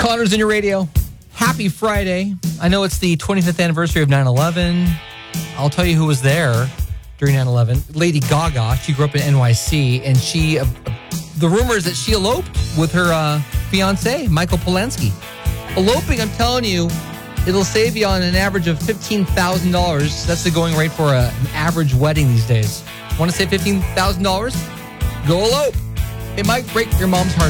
Connor's in your radio. Happy Friday. I know it's the 25th anniversary of 9/11. I'll tell you who was there during 9/11. Lady Gaga. She grew up in NYC, and the rumor is that she eloped with her fiancé, Michael Polanski. Eloping, I'm telling you, it'll save you on an average of $15,000. That's the going rate for an average wedding these days. Want to save $15,000? Go elope. It might break your mom's heart,